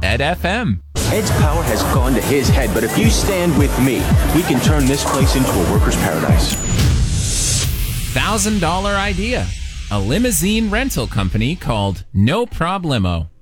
Ed FM. Ed's power has gone to his head, but if you stand with me, we can turn this place into a worker's paradise. $1,000 idea. A limousine rental company called No Problemo.